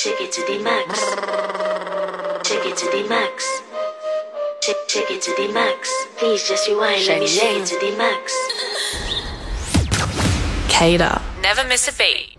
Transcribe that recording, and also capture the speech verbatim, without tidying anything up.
Take it to the max. Take it to the max. Take, take it to the max. Please just rewind, let me shake it to the max. Cater. Never miss a beat.